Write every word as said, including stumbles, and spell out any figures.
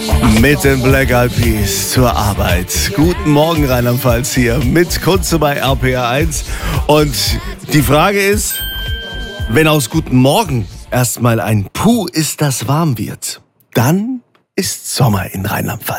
Mit den Black Eyed Peas zur Arbeit. Guten Morgen Rheinland-Pfalz hier mit Kunze bei R P R eins. Und die Frage ist, wenn aus Guten Morgen erstmal ein Puh ist, das warm wird, dann ist Sommer in Rheinland-Pfalz.